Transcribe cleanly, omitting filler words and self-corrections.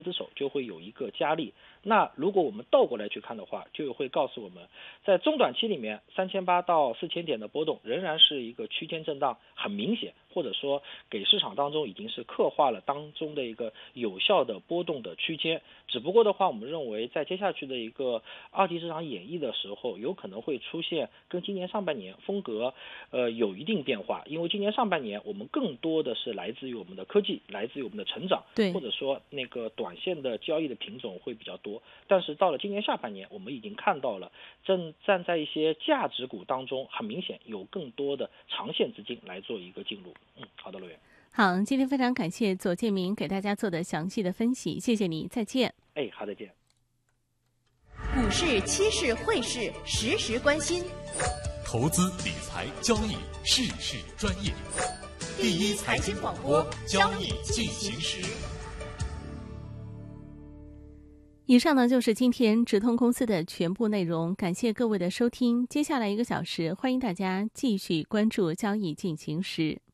资手就会有一个加力。那如果我们倒过来去看的话，就会告诉我们，在中短期里面，3800到4000点的波动仍然是一个区间震荡，很明显，或者说给市场当中已经是刻画了当中的一个有效的波动的区间。只不过的话，我们认为在接下去的一个二级市场演绎的时候，有可能会出现跟今年上半年风格有一定变化，因为今年上半年我们更多的是来自于我们的科技，来自于我们的成长， 对， 或者说那个短线的交易的品种会比较多。但是到了今年下半年，我们已经看到了正站在一些价值股当中，很明显有更多的长线资金来做一个进入。好的，陆源。 好，今天非常感谢左建明给大家做的详细的分析，谢谢你，再见。 好，再见。 股市、期市、汇市，时时关心。 投资理财交易，事事专业。第一财经广播，交易进行时。 以上呢就是今天直通公司的全部内容，感谢各位的收听。接下来1个小时，欢迎大家继续关注交易进行时。